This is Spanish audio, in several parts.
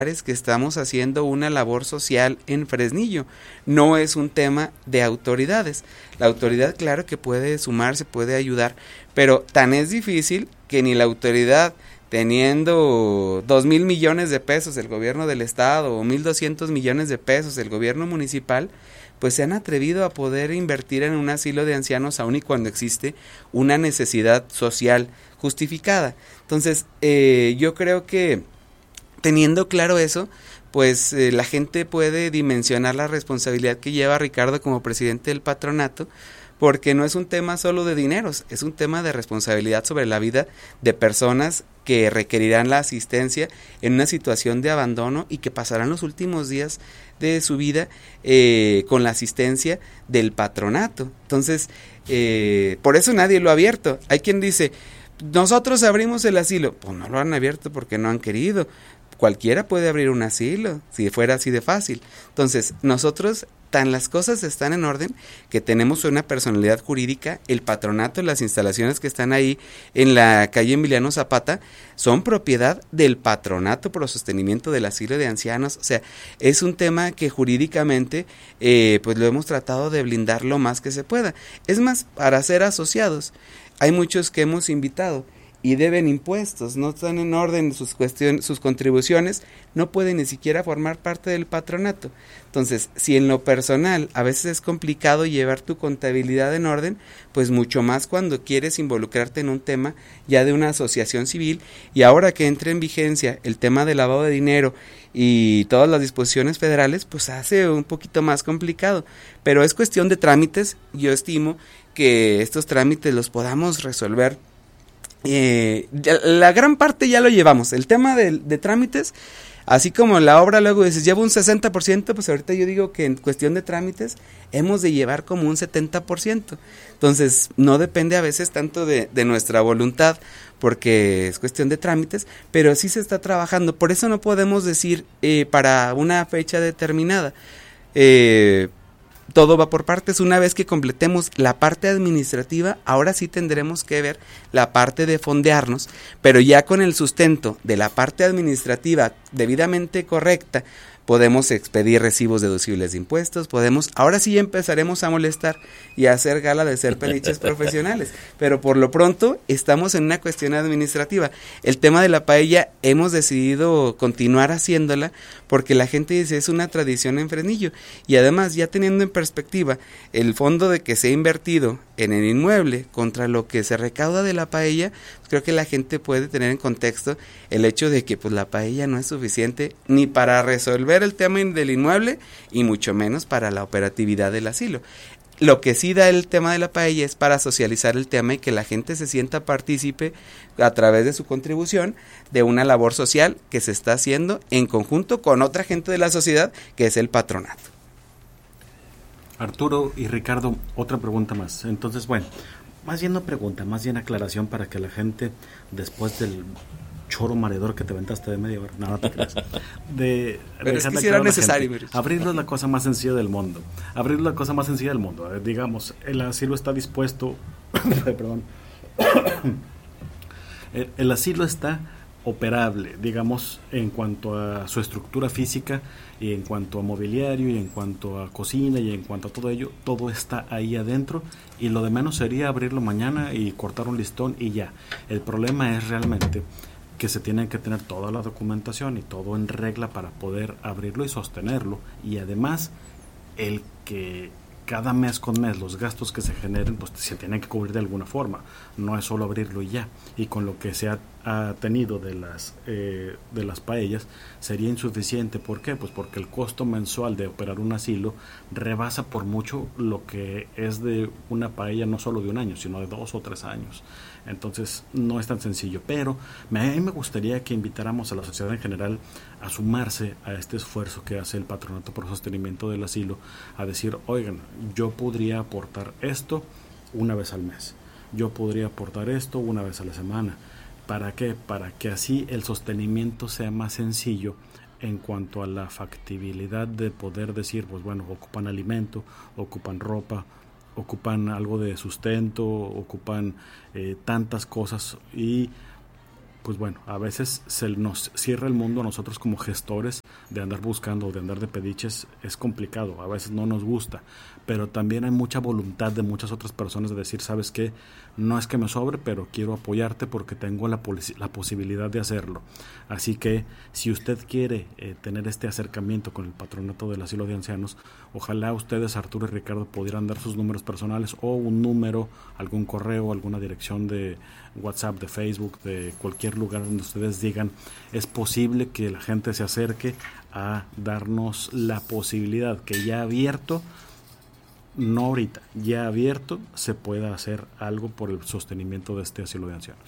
que estamos haciendo una labor social en Fresnillo, no es un tema de autoridades. La autoridad, claro que puede sumarse, puede ayudar, pero tan es difícil que ni la autoridad, teniendo 2,000 millones de pesos el gobierno del estado o 1,200 millones de pesos el gobierno municipal, pues se han atrevido a poder invertir en un asilo de ancianos aun y cuando existe una necesidad social justificada. Entonces, yo creo que teniendo claro eso, pues la gente puede dimensionar la responsabilidad que lleva Ricardo como presidente del patronato, porque no es un tema solo de dineros, es un tema de responsabilidad sobre la vida de personas que requerirán la asistencia en una situación de abandono y que pasarán los últimos días de su vida con la asistencia del patronato. Entonces, por eso nadie lo ha abierto. Hay quien dice, nosotros abrimos el asilo. Pues no lo han abierto porque no han querido. Cualquiera puede abrir un asilo, si fuera así de fácil. Entonces, nosotros, tan las cosas están en orden, que tenemos una personalidad jurídica, el patronato, las instalaciones que están ahí en la calle Emiliano Zapata, son propiedad del patronato por el sostenimiento del asilo de ancianos. O sea, es un tema que jurídicamente, pues lo hemos tratado de blindar lo más que se pueda. Es más, para ser asociados, hay muchos que hemos invitado, y deben impuestos, no están en orden sus contribuciones, no pueden ni siquiera formar parte del patronato. Entonces, si en lo personal a veces es complicado llevar tu contabilidad en orden, pues mucho más cuando quieres involucrarte en un tema ya de una asociación civil, y ahora que entra en vigencia el tema del lavado de dinero y todas las disposiciones federales, pues hace un poquito más complicado, pero es cuestión de trámites. Yo estimo que estos trámites los podamos resolver. La gran parte ya lo llevamos. El tema de trámites, así como la obra luego dices lleva un 60%, pues ahorita yo digo que en cuestión de trámites hemos de llevar como un 70%. Entonces no depende a veces tanto de nuestra voluntad, porque es cuestión de trámites, pero sí se está trabajando. Por eso no podemos decir para una fecha determinada. Todo va por partes. Una vez que completemos la parte administrativa, ahora sí tendremos que ver la parte de fondearnos, pero ya con el sustento de la parte administrativa debidamente correcta, podemos expedir recibos deducibles de impuestos, ahora sí empezaremos a molestar y a hacer gala de ser peniches profesionales, pero por lo pronto estamos en una cuestión administrativa. El tema de la paella hemos decidido continuar haciéndola porque la gente dice es una tradición en Fresnillo, y además ya teniendo en perspectiva el fondo de que se ha invertido en el inmueble contra lo que se recauda de la paella, creo que la gente puede tener en contexto el hecho de que pues la paella no es suficiente ni para resolver el tema del inmueble y mucho menos para la operatividad del asilo. Lo que sí da el tema de la paella es para socializar el tema y que la gente se sienta partícipe a través de su contribución de una labor social que se está haciendo en conjunto con otra gente de la sociedad, que es el patronato. Arturo y Ricardo, otra pregunta más. Entonces, bueno, más bien no pregunta, más bien aclaración para que la gente, después del choro mareador que te aventaste de media hora, no te creas. Pero es que si era necesario. Abrirlo es la cosa más sencilla del mundo. Abrirlo es la cosa más sencilla del mundo. Digamos, el asilo está dispuesto, perdón, el asilo está operable, digamos, en cuanto a su estructura física y en cuanto a mobiliario y en cuanto a cocina y en cuanto a todo ello, todo está ahí adentro, y lo de menos sería abrirlo mañana y cortar un listón y ya. El problema es realmente que se tiene que tener toda la documentación y todo en regla para poder abrirlo y sostenerlo, y además el que cada mes con mes los gastos que se generen pues se tienen que cubrir de alguna forma, no es solo abrirlo y ya. Y con lo que se ha tenido de las paellas sería insuficiente. ¿Por qué? Pues porque el costo mensual de operar un asilo rebasa por mucho lo que es de una paella, no solo de un año, sino de 2 o 3 años. Entonces no es tan sencillo, pero a mí me gustaría que invitáramos a la sociedad en general a sumarse a este esfuerzo que hace el Patronato por Sostenimiento del Asilo, a decir, oigan, yo podría aportar esto una vez al mes, yo podría aportar esto una vez a la semana. ¿Para qué? Para que así el sostenimiento sea más sencillo en cuanto a la factibilidad de poder decir, pues bueno, ocupan alimento, ocupan ropa, ocupan algo de sustento, ocupan tantas cosas, y pues bueno, a veces se nos cierra el mundo a nosotros como gestores de andar buscando o de andar de pediches. Es complicado, a veces no nos gusta, pero también hay mucha voluntad de muchas otras personas de decir, ¿sabes qué? No es que me sobre, pero quiero apoyarte porque tengo la posibilidad de hacerlo. Así que si usted quiere tener este acercamiento con el patronato del asilo de ancianos, ojalá ustedes, Arturo y Ricardo, pudieran dar sus números personales o un número, algún correo, alguna dirección de WhatsApp, de Facebook, de cualquier lugar donde ustedes digan, es posible que la gente se acerque a darnos la posibilidad que ya abierto, no ahorita, ya abierto, se pueda hacer algo por el sostenimiento de este asilo de ancianos.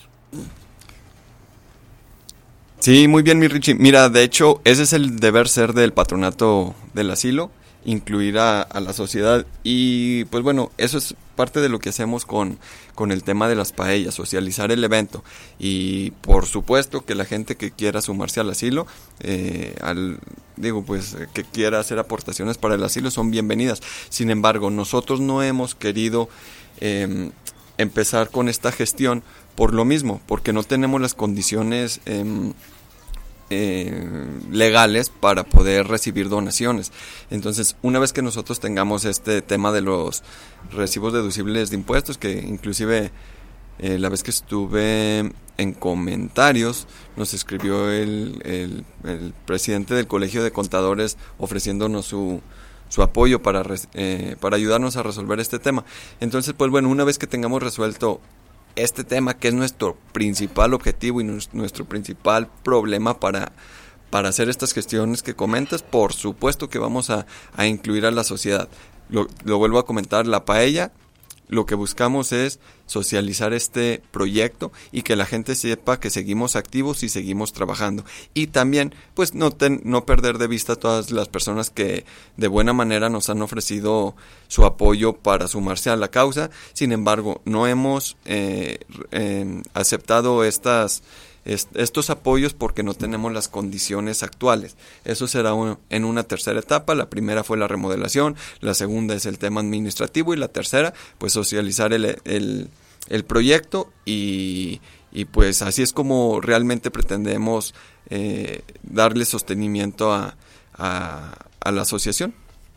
Sí, muy bien, mi Richie. Mira, de hecho, ese es el deber ser del patronato del asilo, incluir a la sociedad. Y pues bueno, eso es parte de lo que hacemos con el tema de las paellas, socializar el evento. Y por supuesto que la gente que quiera sumarse al asilo, que quiera hacer aportaciones para el asilo, son bienvenidas. Sin embargo, nosotros no hemos querido empezar con esta gestión por lo mismo, porque no tenemos las condiciones legales para poder recibir donaciones. Entonces, una vez que nosotros tengamos este tema de los recibos deducibles de impuestos, que inclusive la vez que estuve en comentarios nos escribió el presidente del Colegio de Contadores ofreciéndonos su apoyo para ayudarnos a resolver este tema. Entonces, pues bueno, una vez que tengamos resuelto este tema, que es nuestro principal objetivo y nuestro principal problema para hacer estas gestiones que comentas, por supuesto que vamos a incluir a la sociedad. Lo vuelvo a comentar, la paella, lo que buscamos es socializar este proyecto y que la gente sepa que seguimos activos y seguimos trabajando. Y también, pues, no perder de vista a todas las personas que de buena manera nos han ofrecido su apoyo para sumarse a la causa. Sin embargo, no hemos aceptado estos apoyos porque no tenemos las condiciones actuales. Eso será en una tercera etapa. La primera fue la remodelación, la segunda es el tema administrativo y la tercera, pues socializar el proyecto y pues así es como realmente pretendemos darle sostenimiento a la asociación.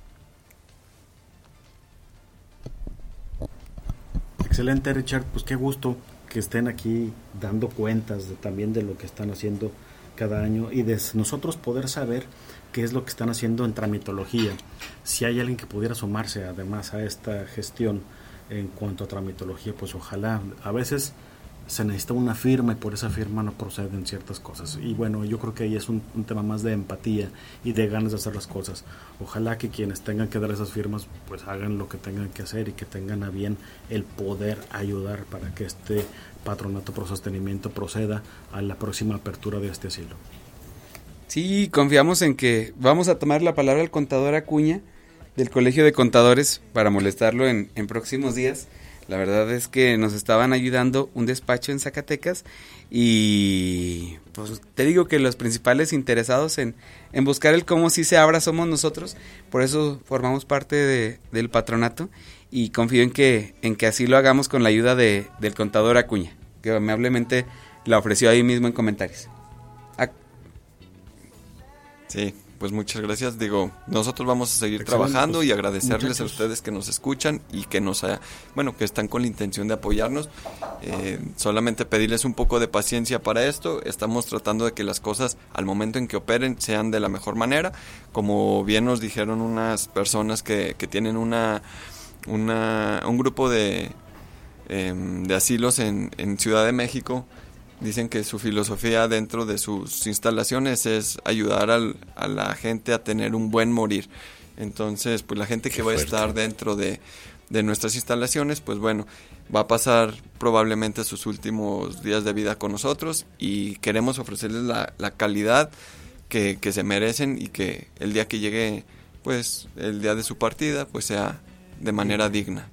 Excelente, Richard, pues qué gusto que estén aquí dando cuentas también de lo que están haciendo cada año y de nosotros poder saber qué es lo que están haciendo en tramitología. Si hay alguien que pudiera sumarse además a esta gestión en cuanto a tramitología, pues ojalá. A veces se necesita una firma y por esa firma no proceden ciertas cosas. Y bueno, yo creo que ahí es un tema más de empatía y de ganas de hacer las cosas. Ojalá que quienes tengan que dar esas firmas pues hagan lo que tengan que hacer y que tengan a bien el poder ayudar para que este patronato pro sostenimiento proceda a la próxima apertura de este asilo. Sí, confiamos en que vamos a tomar la palabra al contador Acuña del Colegio de Contadores para molestarlo en próximos días. La verdad es que nos estaban ayudando un despacho en Zacatecas y pues te digo que los principales interesados en buscar el cómo sí se abra somos nosotros, por eso formamos parte del patronato y confío en que así lo hagamos con la ayuda del contador Acuña, que amablemente la ofreció ahí mismo en comentarios. Sí, pues muchas gracias. Digo, nosotros vamos a seguir Excelente, trabajando pues, y agradecerles muchachos, a ustedes que nos escuchan y que que están con la intención de apoyarnos. Solamente pedirles un poco de paciencia para esto. Estamos tratando de que las cosas al momento en que operen sean de la mejor manera. Como bien nos dijeron unas personas que tienen un grupo de asilos en Ciudad de México. Dicen que su filosofía dentro de sus instalaciones es ayudar a la gente a tener un buen morir. Entonces, pues la gente que va a estar dentro de nuestras instalaciones, pues bueno, va a pasar probablemente sus últimos días de vida con nosotros y queremos ofrecerles la calidad que se merecen y que el día que llegue, pues el día de su partida, pues sea de manera digna.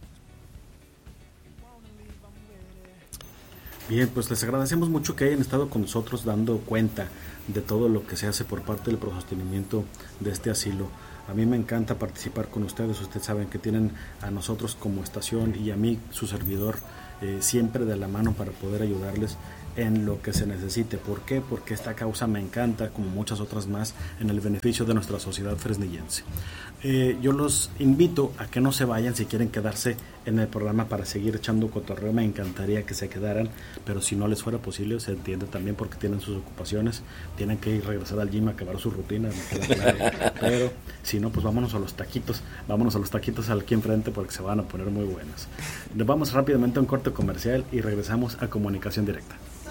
Bien, pues les agradecemos mucho que hayan estado con nosotros dando cuenta de todo lo que se hace por parte del sostenimiento de este asilo. A mí me encanta participar con ustedes. Ustedes saben que tienen a nosotros como estación y a mí, su servidor, siempre de la mano para poder ayudarles. en lo que se necesite. ¿Por qué? Porque esta causa me encanta, como muchas otras más, en el beneficio de nuestra sociedad fresnillense. Yo los invito a que no se vayan si quieren quedarse en el programa para seguir echando cotorreo. Me encantaría que se quedaran, pero si no les fuera posible, se entiende también porque tienen sus ocupaciones, tienen que ir regresar al gym a acabar su rutina, me queda claro. Pero si no, pues vámonos a los taquitos aquí enfrente porque se van a poner muy buenos. Nos vamos rápidamente a un corte comercial y regresamos a Comunicación Directa.